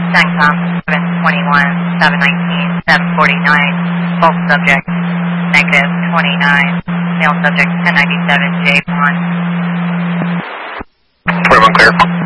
CENTCOM 721, 719, 749, false subject, negative 29, male subject 1097, J1. 21 clear.